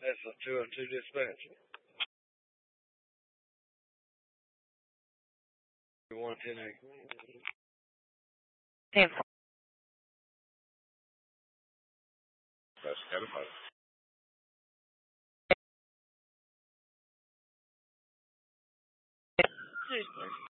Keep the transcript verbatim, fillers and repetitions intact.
That's a two and two dispatch. One ten eight. ten. That's kind of fun. Seriously.